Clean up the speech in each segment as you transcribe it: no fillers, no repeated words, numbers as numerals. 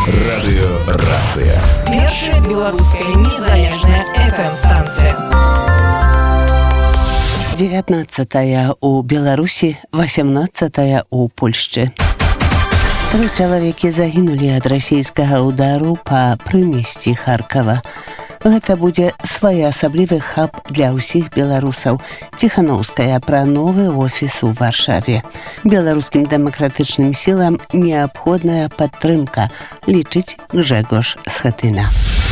Радыёрацыя. Першая беларуская незалежная FM-станцыя. 19 у Беларусі, 18 у Польшчы. 3 чалавекі загінулі ад расійскага ўдару па прымесці Харкава. Гэта будзе своеасаблівы хаб для ўсіх беларусаў. Ціханаўская пра новы офіс у Варшаве. Беларускім дэмакратычным сілам неабходная падтрымка, лічыць Гжэгош Схатына.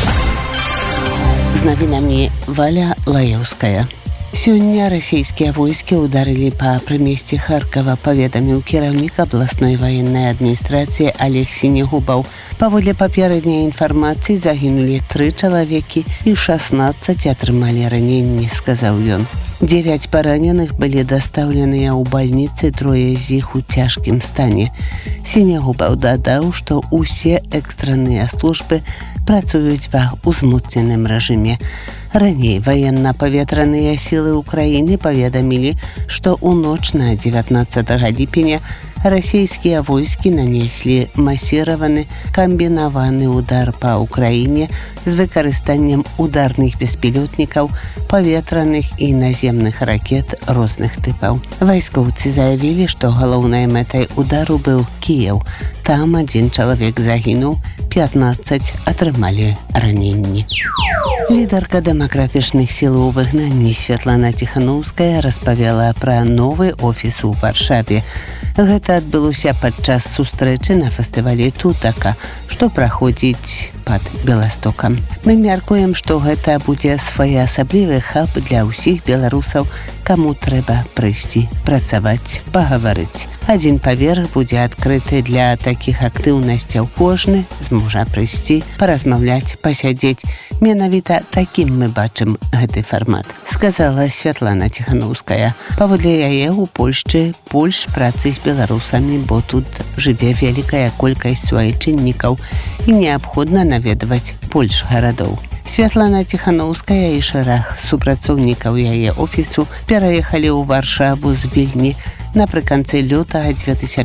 З навінамі Валя Лаеўская. Сёння расійскія войскі ударылі па прымесці Харкава, паведаміў кіраўнік абласной ваеннай адміністрацыі Олег Сінегубаў. Паводле папярэдняй інфармацыі загінулі 3 чалавекі і 16 атрымалі раненні, сказаў ён. 9 параненых былі дастаўленыя ў бальніцы, 3 з іх у цяжкім стане. Сінегубаў дадаў, што ўсе экстранныя службы працуюць ва ўзмоцненым рэжыме. Раней ваенна-паветраныя сілы Украіны паведамілі, што ў ноч на 19 ліпеня расійскія войскі нанеслі масіраваны камбінаваны ўдар па Украіне з выкарыстаннем ударных беспілётнікаў, паветраных і наземных ракет розных тыпаў. Вайскоўцы заявілі, што галоўнай мэтай удару быў Кіеў. Там 1 чалавек загінуў, 15 атрымалі раненні. Лідарка дэмакратычных сіл у выгнанні Святлана Ціханаўская распавяла пра новы офіс у Варшаве. Гэта адбылося падчас сустрэчы на фестывалі Тутака, што праходзіць пад Беластокам. Мы мяркуем, што гэта будзе своеасаблівы хаб для ўсіх беларусаў, каму трэба прыйсці, працаваць, пагаварыць. 1 паверх будзе адкрыты для такіх актыўнасцяў. Кожны зможа прыйсці, паразмаўляць, пасядзець. Менавіта такім мы бачым гэты фармат, сказала Святлана Ціханаўская. Паводле яе ў Польшчы больш працы з беларусамі, бо тут жыве вялікая колькасць суайчыннікаў і неабходна наведваць больш гарадоў. Святлана Ціханаўская і шэраг супрацоўнікаў яе офісу пераехалі ў Варшаву з Вільні напрыканцы лютага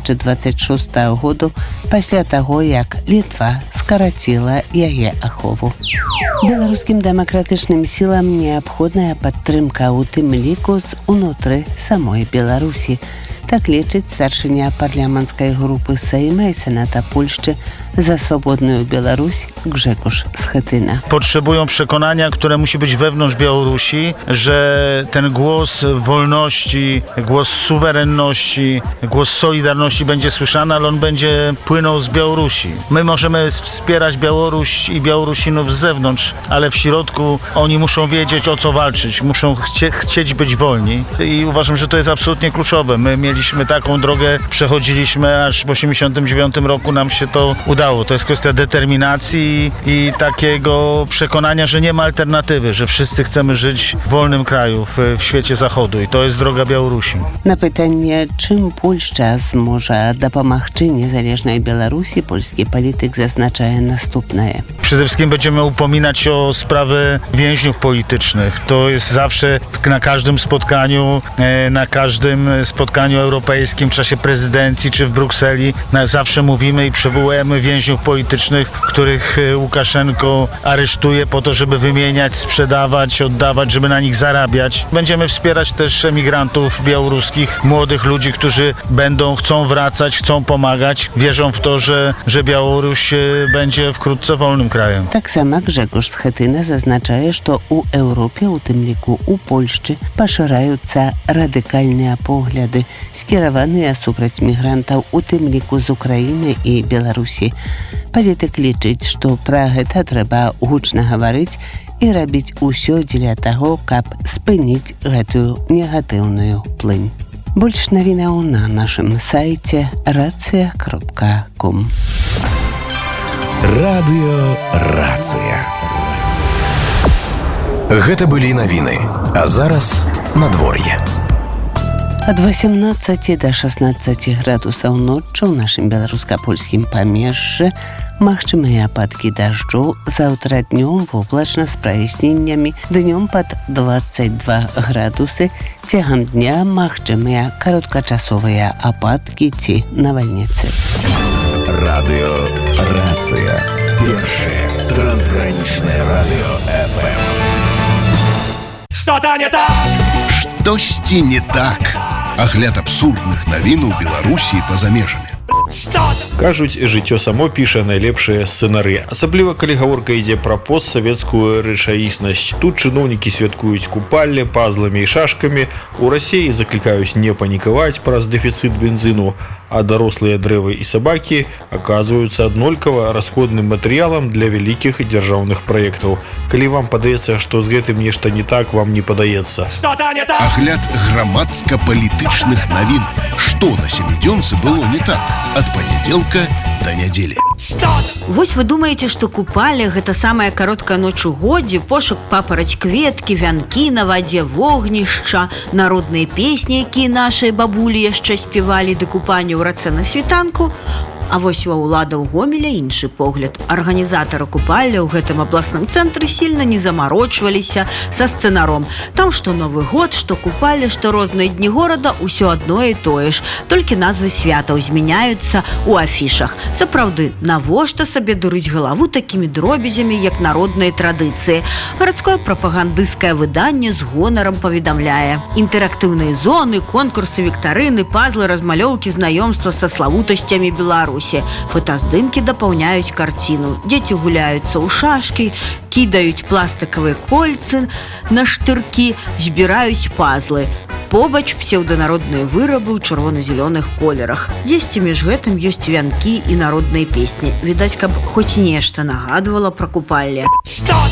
2026 году, пасля таго, як Літва скараціла яе ахову. Беларускім дэмакратычным сілам неабходная падтрымка, у тым ліку з унутры самой Беларусі. Так лічыць старшыня парламенцкай групы Сейма і Сената Польszczy za swobodną Białoruś Grzegorz Schetyna. Potrzebują przekonania, które musi być wewnątrz Białorusi, że ten głos wolności, głos suwerenności, głos solidarności będzie słyszany, ale on będzie płynął z Białorusi. My możemy wspierać Białoruś i Białorusinów z zewnątrz, ale w środku oni muszą wiedzieć, o co walczyć, muszą chcieć być wolni i uważam, że to jest absolutnie kluczowe. My mieliśmy taką drogę, przechodziliśmy, aż w 1989 roku nam się to udało. To jest kwestia determinacji i takiego przekonania, że nie ma alternatywy, że wszyscy chcemy żyć w wolnym kraju, w świecie zachodu i to jest droga Białorusi. Na pytanie, czym Polska zmoże dopomagać niezależnej Białorusi, polski polityk zaznacza następne. Przede wszystkim będziemy upominać się o sprawy więźniów politycznych. To jest zawsze na każdym spotkaniu europejskim w czasie prezydencji czy w Brukseli. Zawsze mówimy i przywołujemy więźniów politycznych, których Łukaszenko aresztuje po to, żeby wymieniać, sprzedawać, oddawać, żeby na nich zarabiać. Będziemy wspierać też emigrantów białoruskich, młodych ludzi, którzy chcą wracać, chcą pomagać. Wierzą w to, że Białoruś będzie wkrótce wolnym krajem. Tak samo Grzegorz Schetyna zaznacza, że u Europie, u tym liku u Polszczy, poszerzają się radykalne poglądy skierowane suprać migrantów, u tym liku z Ukrainy i Białorusi. Polityk liczyć, że pra гэта trzeba głośno mówić i robić усё для того, kab spynić гэтую negatywną plynь. Больше новинаў на нашым сайце racja.com. Радыёрацыя. Гэта былі навіны, а зараз надвор'е. Od 18 do 16 gradusów nocą w naszym białorusko-polskim Pamierze магчымыя ападкі дажджу, заўтра днём воблачна з праясненнямі, днём пад 22 градусы, цягам дня магчымыя кароткачасовыя ападкі ці навальніцы. Радыё Рация. Першее трансграничное радио FM. Что-то не так! Штосьці не так. Агляд абсурдных навін у Беларусі і па-за межамі. Кажуць, жыццё само піша найлепшыя сцэнары, асабліва калі гаворка ідзе пра постсавецкую рэчаіснасць. Тут чыноўнікі святкуюць купалле пазламі і шашкамі, у Расіі заклікаюць не панікаваць праз дэфіцыт бензіну, а дарослыя дрэвы і сабакі аказваюцца аднолькава расходным матэрыялам для вялікіх дзяржаўных праектаў. Калі вам падаецца, што з гэтым нешта не так, вам не падаецца. Агляд грамадска-палітычных навін. Што на сямідзёнцы было не так? Ад панядзелка да нядзелі. Вось вы думаеце, што купалле – гэта самая кароткая ноч у годзе, пошук папараць кветкі, вянкі на вадзе, вогнішча, народныя песні, якія нашыя бабулі яшчэ спявалі да купання ў рацэ на світанку. А вось ва ўлада ў Гомеля іншы погляд. Арганізатары купалля ў гэтым абласным цэнтры сильна не замарочваліся са сцэнаром. Там што Новы год, што купалле, што розныя дні горада, усё адно і тое ж. Толькі назвы святаў змяняюцца ў афішах. Сапраўды, навошта сабе дурыць галаву такімі дробязямі, як народныя традыцыі? Гарадское прапагандысцкае выданне з гонарам паведамляе. Інтэрактыўныя зоны, конкурсы, віктарыны, пазлы, размалёўкі, знаёмства са славутасцямі Беларусі. Фотаздымкі дапаўняюць карціну. Дзеці гуляюцца ў шашкі, кідаюць пластыкавыя кольцы на штыркі, збіраюць пазлы. Побач псеўданародныя вырабы ў чырвона-зялёных колерах. Дзесьці між гэтым ёсць вянкі і народныя песні. Відаць, каб хоць нешта нагадвала пра купалле.